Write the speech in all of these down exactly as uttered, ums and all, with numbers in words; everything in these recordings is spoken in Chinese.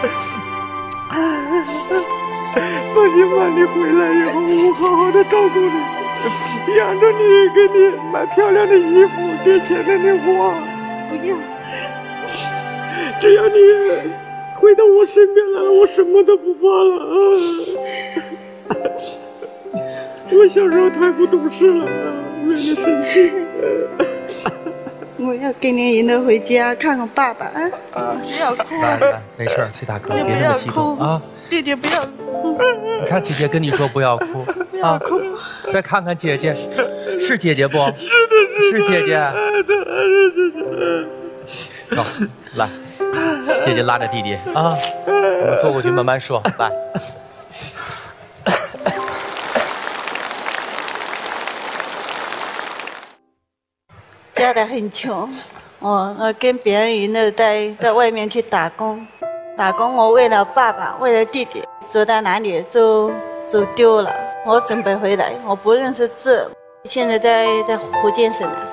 放心吧，你回来以后，我好好的照顾你，养着你，给你买漂亮的衣服，给钱让你花。 不要， 只要你回到我身边来了，我什么都不怕了啊！我小时候太不懂事了，为你生气。 我要跟你赢了回家看看爸爸啊！啊，不要哭， 来来，没事，崔大哥，别那么激动啊！ 弟弟不要哭， 你看姐姐跟你说不要哭， 不要哭， 再看看姐姐，是姐姐不？ 是的， 是姐姐。走，来，姐姐拉着弟弟啊，我们坐过去慢慢说，来。 家里很穷，我我跟别人赢了，在在外面去打工，打工我为了爸爸，为了弟弟，走到哪里就走丢了。我准备回来，我不认识字，现在在在福建省了。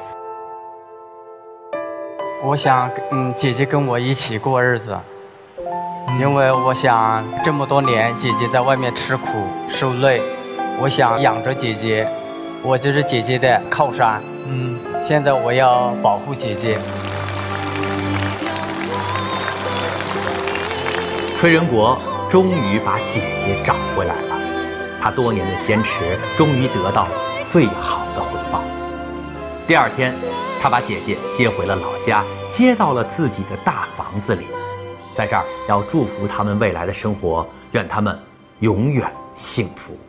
我想，嗯，姐姐跟我一起过日子，因为我想这么多年姐姐在外面吃苦受累，我想养着姐姐，我就是姐姐的靠山。嗯，现在我要保护姐姐。 崔仁国终于把姐姐找回来了，他多年的坚持终于得到了最好的回报。第二天，他把姐姐接回了老家，接到了自己的大房子里，在这儿要祝福他们未来的生活，愿他们永远幸福。